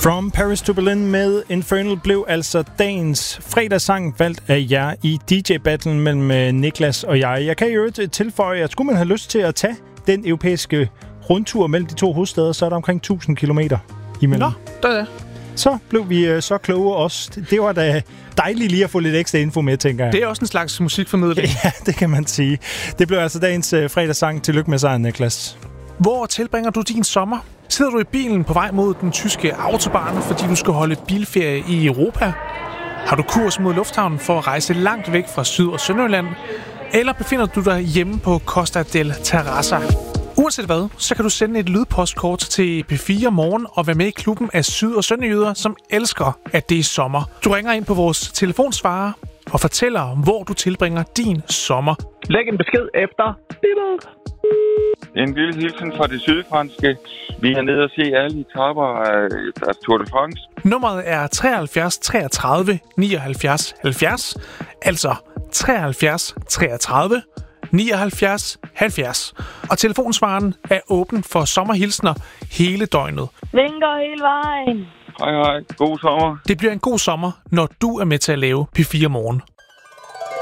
From Paris to Berlin med Infernal blev altså dagens fredagssang valgt af jer i DJ-battlen mellem Niklas og jeg. Jeg kan jo tilføje, at skulle man have lyst til at tage den europæiske rundtur mellem de to hovedstæder, så er der omkring 1000 kilometer imellem. Nå, der er det. Så blev vi så kloge også. Det var da dejligt lige at få lidt ekstra info med, tænker jeg. Det er også en slags musikformidling. Ja, det kan man sige. Det blev altså dagens fredagssang. Tillykke med sejren, Niklas. Hvor tilbringer du din sommer? Sidder du i bilen på vej mod den tyske autobahn, fordi du skal holde bilferie i Europa? Har du kurs mod lufthavnen for at rejse langt væk fra Syd- og Sønderjylland? Eller befinder du dig hjemme på Costa del Terrassa? Uanset hvad, så kan du sende et lydpostkort til P4 Morgen og være med i klubben af syd- og sønderjyder, som elsker, at det er sommer. Du ringer ind på vores telefonsvarer og fortæller, hvor du tilbringer din sommer. Læg en besked efter. En lille hilsen fra det sydfranske. Vi er nede og se alle etaper af Tour de France. Nummeret er 73 33 79 70, altså 73 33 79 70. Og telefonsvaren er åben for sommerhilsner hele døgnet. Vinker hele vejen. Hej, hej. God sommer. Det bliver en god sommer, når du er med til at lave P4 Morgen.